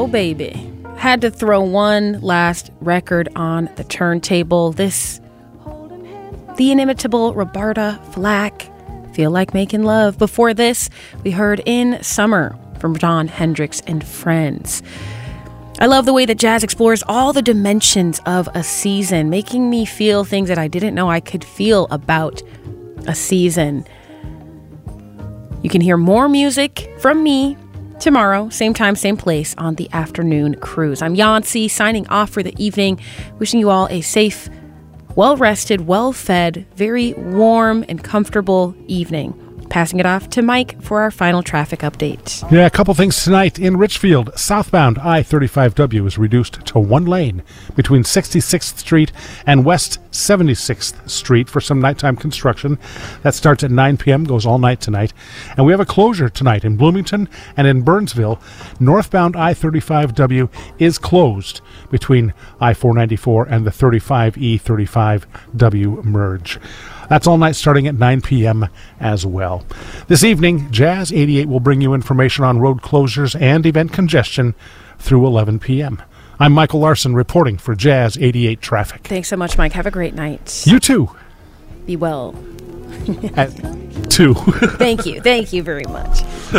Oh, baby. Had to throw one last record on the turntable. The inimitable Roberta Flack, Feel Like Making Love. Before this, we heard In Summer from Jon Hendricks and Friends. I love the way that jazz explores all the dimensions of a season, making me feel things that I didn't know I could feel about a season. You can hear more music from me tomorrow, same time, same place on the Afternoon Cruise. I'm Yancy, signing off for the evening, wishing you all a safe, well-rested, well-fed, very warm and comfortable evening. Passing it off to Mike for our final traffic update. Yeah, a couple things tonight. In Richfield, southbound I-35W is reduced to one lane between 66th Street and West 76th Street for some nighttime construction. That starts at 9 p.m., goes all night tonight. And we have a closure tonight in Bloomington and in Burnsville. Northbound I-35W is closed between I-494 and the 35E35W merge. That's all night starting at 9 p.m. as well. This evening, Jazz 88 will bring you information on road closures and event congestion through 11 p.m. I'm Michael Larson reporting for Jazz 88 Traffic. Thanks so much, Mike. Have a great night. You too. Be well. Two. Thank you. Thank you very much.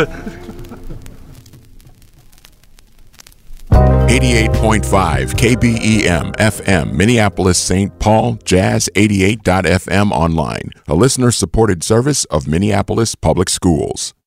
88.5 KBEM FM, Minneapolis, St. Paul, Jazz 88.fm online, a listener-supported service of Minneapolis Public Schools.